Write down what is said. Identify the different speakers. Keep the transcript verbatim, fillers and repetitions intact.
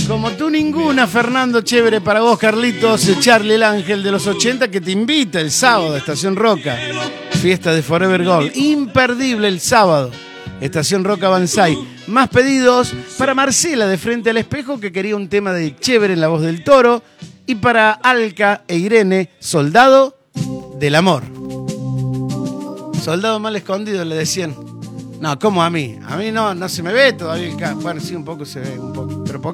Speaker 1: Como tú ninguna, Fernando, chévere para vos, Carlitos, Charlie el Ángel de los ochenta, que te invita el sábado a Estación Roca. Fiesta de Forever Gold. Imperdible el sábado. Estación Roca Banzai. Más pedidos para Marcela de Frente al Espejo, que quería un tema de chévere en la voz del Toro. Y para Alca e Irene, Soldado del Amor. Soldado mal escondido, le decían. No, ¿cómo a mí? A mí no, no se me ve todavía el ca... Bueno, sí, un poco se ve, un poco.